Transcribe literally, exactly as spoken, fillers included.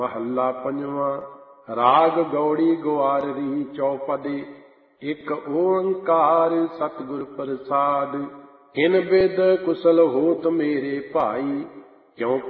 महला पंजवा। राग गौड़ी ग्वाररी चौपदे, एक ओंकार सतगुर प्रसाद। इन बिद कुशल होत मेरे भाई, क्यों